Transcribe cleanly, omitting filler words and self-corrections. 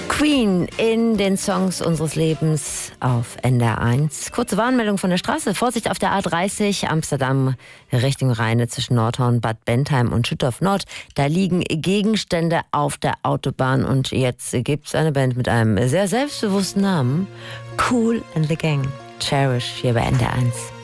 Queen in den Songs unseres Lebens auf NDR 1. Kurze Warnmeldung von der Straße. Vorsicht auf der A30 Amsterdam Richtung Rheine zwischen Nordhorn, Bad Bentheim und Schüttorf Nord. Da liegen Gegenstände auf der Autobahn und jetzt gibt es eine Band mit einem sehr selbstbewussten Namen. Kool and the Gang. Cherish hier bei NDR 1.